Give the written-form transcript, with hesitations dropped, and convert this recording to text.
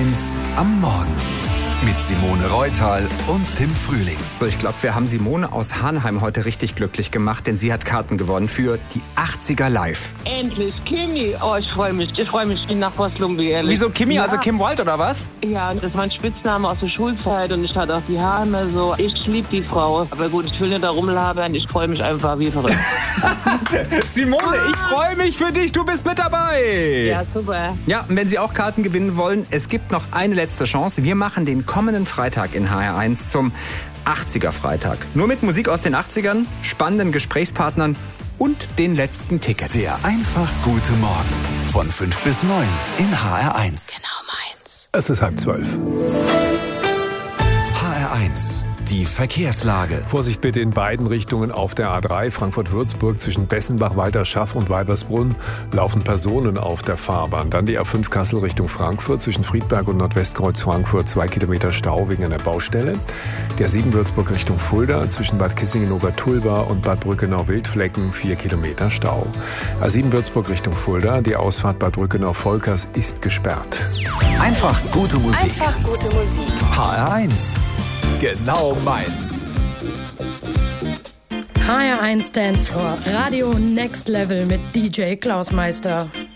HR1 am Morgen. Mit Simone Reutal und Tim Frühling. So, ich glaube, wir haben Simone aus Hanheim heute richtig glücklich gemacht, denn sie hat Karten gewonnen für die 80er Live. Endlich, Kimi. Oh, ich freue mich. Ich bin nach Poslumbi, ehrlich. Wieso Kimi? Ja. Also Kim Wilde oder was? Ja, das war ein Spitzname aus der Schulzeit und ich hatte auch die Haare immer so. Ich liebe die Frau. Aber gut, ich will nicht da rumlabern. Ich freue mich einfach wie verrückt. Simone, ich freue mich für dich. Du bist mit dabei. Ja, super. Ja, und wenn Sie auch Karten gewinnen wollen, es gibt noch eine letzte Chance. Wir machen den kommenden Freitag in HR1 zum 80er Freitag. Nur mit Musik aus den 80ern, spannenden Gesprächspartnern und den letzten Tickets. Der einfach gute Morgen von 5 bis 9 in HR1. Genau meins. Es ist 11:30. HR1, die Verkehrslage. Vorsicht bitte in beiden Richtungen auf der A3 Frankfurt-Würzburg zwischen Bessenbach, Walterschaff und Weibersbrunn laufen Personen auf der Fahrbahn. Dann die A5 Kassel Richtung Frankfurt zwischen Friedberg und Nordwestkreuz Frankfurt 2 Kilometer Stau wegen einer Baustelle. Der A7 Würzburg Richtung Fulda zwischen Bad Kissingen-Obertulba und Bad Brückenau-Wildflecken 4 Kilometer Stau. A7 Würzburg Richtung Fulda, die Ausfahrt Bad Brückenau-Volkers ist gesperrt. Einfach gute Musik. Einfach gute Musik. HR1, genau meins. HR1 Dancefloor, Radio Next Level mit DJ Klaus Meister.